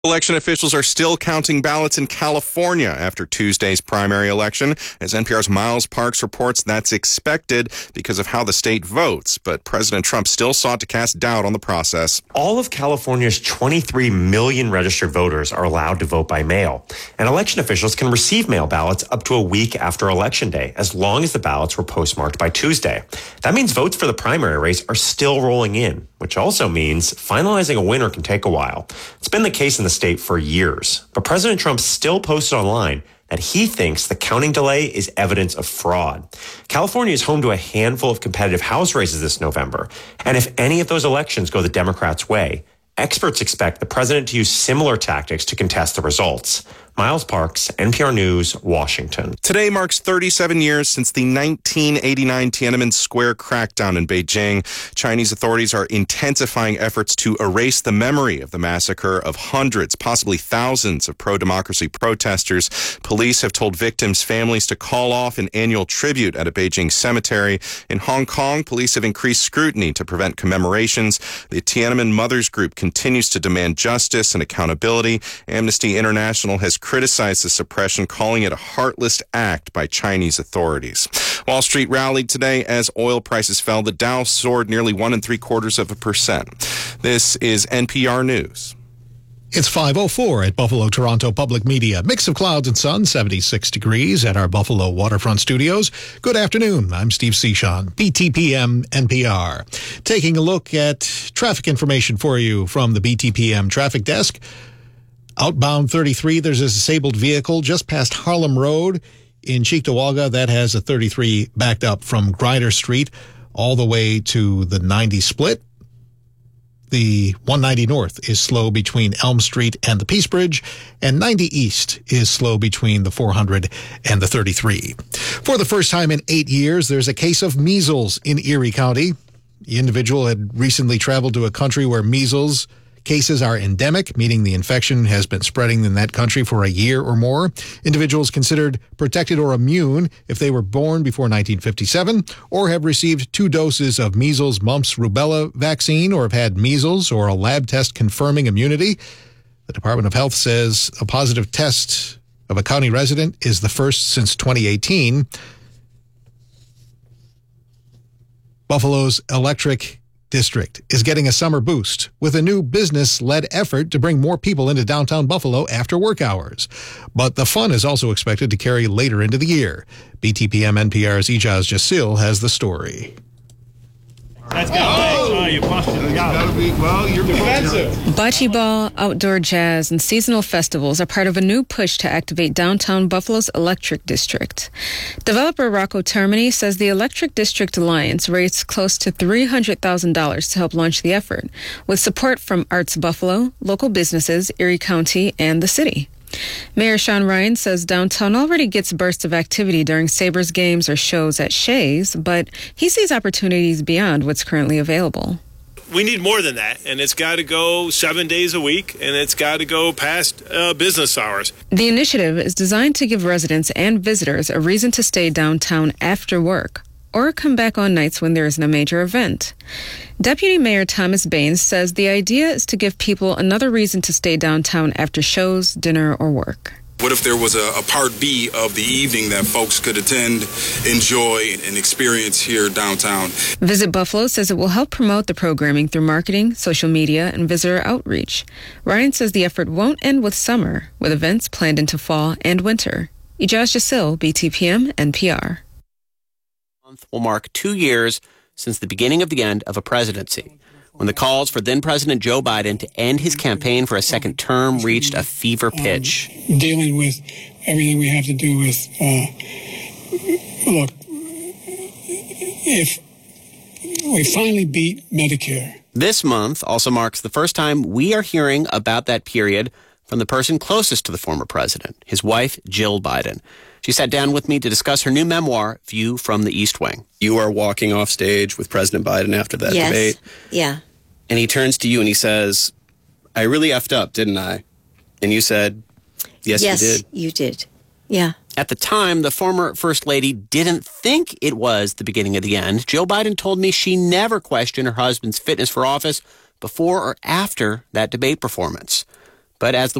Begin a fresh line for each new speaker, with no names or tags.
Election officials are still counting ballots in California after Tuesday's primary election. As NPR's Miles Parks reports, that's expected because of how the state votes. But President Trump still sought to cast doubt on the process.
All of California's 23 million registered voters are allowed to vote by mail. And election officials can receive mail ballots up to a week after Election Day, as long as the ballots were postmarked by Tuesday. That means votes for the primary race are still rolling in, which also means finalizing a winner can take a while. It's been the case in the state for years, but President Trump still posted online that he thinks the counting delay is evidence of fraud. California is home to a handful of competitive House races this November, and if any of those elections go the Democrats' way, experts expect the president to use similar tactics to contest the results. Miles Parks, NPR News, Washington.
Today marks 37 years since the 1989 Tiananmen Square crackdown in Beijing. Chinese authorities are intensifying efforts to erase the memory of the massacre of hundreds, possibly thousands of pro-democracy protesters. Police have told victims' families to call off an annual tribute at a Beijing cemetery. In Hong Kong, police have increased scrutiny to prevent commemorations. The Tiananmen Mothers Group continues to demand justice and accountability. Amnesty International has criticized the suppression, calling it a heartless act by Chinese authorities. Wall Street rallied today as oil prices fell. The Dow soared nearly 1.75%. This is NPR News.
It's 5:04 at Buffalo Toronto Public Media. Mix of clouds and sun, 76 degrees at our Buffalo Waterfront Studios. Good afternoon. I'm Steve Cichon, BTPM NPR. Taking a look at traffic information for you from the BTPM Traffic Desk. Outbound 33, there's a disabled vehicle just past Harlem Road in Cheektowaga. That has a 33 backed up from Grider Street all the way to the 90 split. The 190 North is slow between Elm Street and the Peace Bridge, and 90 East is slow between the 400 and the 33. For the first time in 8 years, there's a case of measles in Erie County. The individual had recently traveled to a country where measles cases are endemic, meaning the infection has been spreading in that country for a year or more. Individuals considered protected or immune if they were born before 1957 or have received 2 doses of measles, mumps, rubella vaccine or have had measles or a lab test confirming immunity. The Department of Health says a positive test of a county resident is the first since 2018. Buffalo's electric district is getting a summer boost with a new business-led effort to bring more people into downtown Buffalo after work hours. But the fun is also expected to carry later into the year. BTPM NPR's Ijaz Jasil has the story.
Let's go. Oh, you busted it. That'll be, well, you're defensive.
Bocce ball, outdoor jazz, and seasonal festivals are part of a new push to activate downtown Buffalo's Electric District. Developer Rocco Termini says the Electric District Alliance raised close to $300,000 to help launch the effort, with support from Arts Buffalo, local businesses, Erie County, and the city. Mayor Sean Ryan says downtown already gets bursts of activity during Sabres games or shows at Shea's, but he sees opportunities beyond what's currently available.
We need more than that, and it's got to go 7 days a week, and it's got to go past business hours.
The initiative is designed to give residents and visitors a reason to stay downtown after work or come back on nights when there isn't a major event. Deputy Mayor Thomas Baines says the idea is to give people another reason to stay downtown after shows, dinner, or work.
What if there was a part B of the evening that folks could attend, enjoy, and experience here downtown?
Visit Buffalo says it will help promote the programming through marketing, social media, and visitor outreach. Ryan says the effort won't end with summer, with events planned into fall and winter. Ijaz Jasil, BTPM, NPR.
Will mark 2 years since the beginning of the end of a presidency, when the calls for then-President Joe Biden to end his campaign for a second term reached a fever pitch.
Dealing with everything we have to do with, look, if we finally beat Medicare.
This month also marks the first time we are hearing about that period from the person closest to the former president, his wife, Jill Biden. She sat down with me to discuss her new memoir, View from the East Wing.
You are walking off stage with President Biden after that debate.
Yeah.
And he turns to you and he says, I really effed up, didn't I? And you said, yes, you did.
Yes, you did. Yeah.
At the time, the former First Lady didn't think it was the beginning of the end. Jill Biden told me she never questioned her husband's fitness for office before or after that debate performance. But as the